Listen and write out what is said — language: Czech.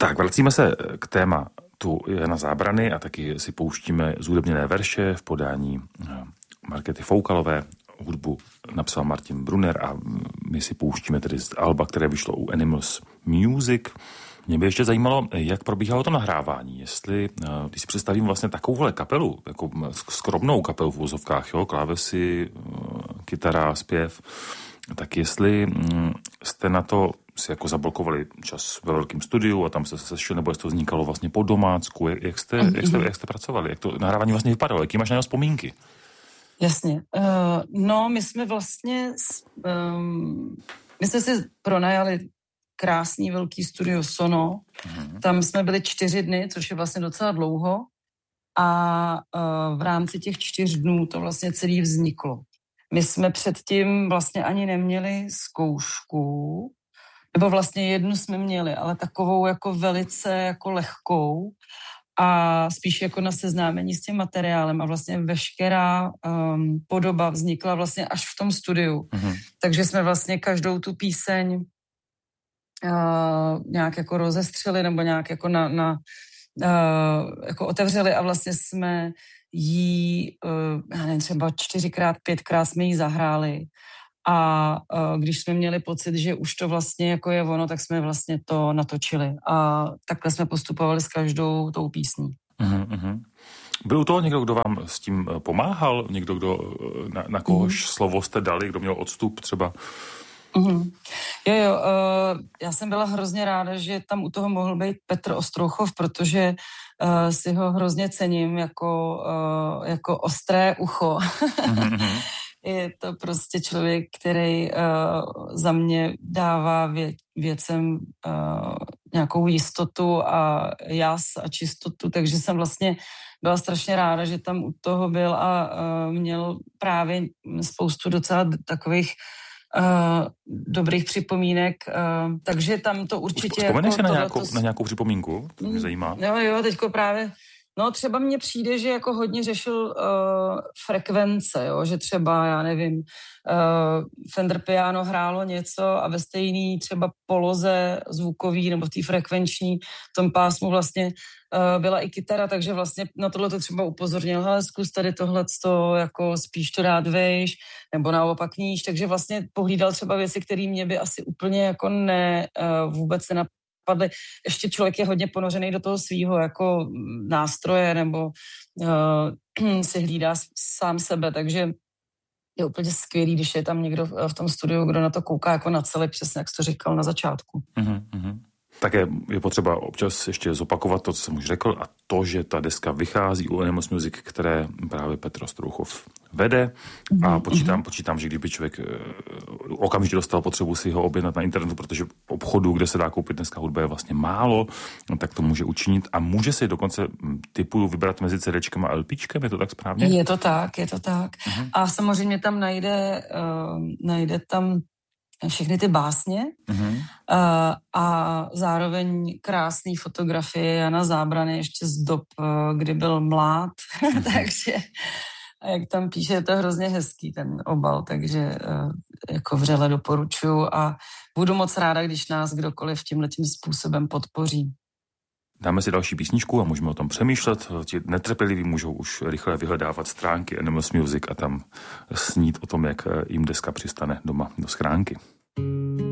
Tak, vracíme se k tématu Jana Zábrany a taky si pouštíme zhudebněné verše v podání Markéty Foukalové. Hudbu napsal Martin Brunner a my si pouštíme tedy z alba, které vyšlo u Animals Music. Mě by ještě zajímalo, jak probíhalo to nahrávání, jestli, když si představím vlastně takovouhle kapelu, jako skromnou kapelu v uvozovkách, jo, klávesy, kytara, zpěv, tak jestli jste na to si jako zablokovali čas ve velkém studiu a tam se sešli, nebo jestli to vznikalo vlastně po domácku, jak jste pracovali, jak to nahrávání vlastně vypadalo, jaký máš na něho vzpomínky? Jasně. No, my jsme vlastně, my jsme si pronajali krásný velký studio Sono. Tam jsme byli 4 dny, což je vlastně docela dlouho. A v rámci těch 4 dnů to vlastně celý vzniklo. My jsme předtím vlastně ani neměli zkoušku, nebo vlastně jednu jsme měli, ale takovou jako velice jako lehkou a spíš jako na seznámení s tím materiálem a vlastně veškerá podoba vznikla vlastně až v tom studiu. Takže jsme vlastně každou tu píseň nějak jako rozestřeli nebo nějak jako jako otevřeli a vlastně jsme jí, já nevím, třeba 4x, 5x jsme jí zahráli a když jsme měli pocit, že už to vlastně jako je ono, tak jsme vlastně to natočili a takhle jsme postupovali s každou tou písní. Byl u toho někdo, kdo vám s tím pomáhal? Někdo, kdo na kohož slovo jste dali, kdo měl odstup třeba? Jo, já jsem byla hrozně ráda, že tam u toho mohl být Petr Ostrouchov, protože si ho hrozně cením jako ostré ucho. Je to prostě člověk, který za mě dává věcem nějakou jistotu a jas a čistotu, takže jsem vlastně byla strašně ráda, že tam u toho byl a měl právě spoustu docela takových dobrých připomínek, takže tam to určitě... Vzpomeneš si na nějakou připomínku? To mě zajímá. Jo, teďko právě... No třeba mně přijde, že jako hodně řešil frekvence, jo? Že třeba, já nevím, Fender piano hrálo něco a ve stejný třeba poloze zvukový nebo v té frekvenční v tom pásmu vlastně byla i kytara, takže vlastně na tohle to třeba upozornil, hele, zkus tady tohleto, jako spíš to dát vejš, nebo naopak níž, takže vlastně pohlídal třeba věci, které mě by asi úplně jako vůbec nenapadly. Ještě člověk je hodně ponořený do toho svýho jako nástroje, nebo si hlídá sám sebe, takže je úplně skvělý, když je tam někdo v tom studiu, kdo na to kouká jako na celé, přesně jak jsi to říkal na začátku. Také je potřeba občas ještě zopakovat to, co jsem už řekl, a to, že ta deska vychází u Animals Music, které právě Petr Ostrouchov vede a počítám, že kdyby člověk okamžitě dostal potřebu si ho objednat na internetu, protože obchodu, kde se dá koupit dneska hudba, je vlastně málo, tak to může učinit a může si dokonce typu vybrat mezi CDčkem a LPčkem, je to tak správně? Je to tak. A samozřejmě tam najde tam všechny ty básně a zároveň krásný fotografie Jana Zábrany ještě z dob, kdy byl mlád, takže jak tam píše, je to hrozně hezký ten obal, takže jako vřele doporučuji a budu moc ráda, když nás kdokoliv tímhletím způsobem podpoří. Dáme si další písničku a můžeme o tom přemýšlet. Ti netrpěliví můžou už rychle vyhledávat stránky Animals Music a tam snít o tom, jak jim deska přistane doma do schránky.